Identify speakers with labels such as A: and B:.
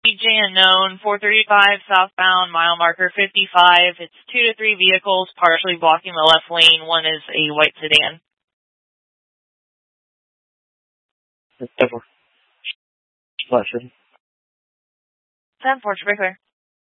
A: CJ unknown, 435 southbound, mile marker 55. It's 2 to 3 vehicles partially blocking the left lane. One is a white sedan.
B: 10-4. Flash in.
A: 10-4, to be clear.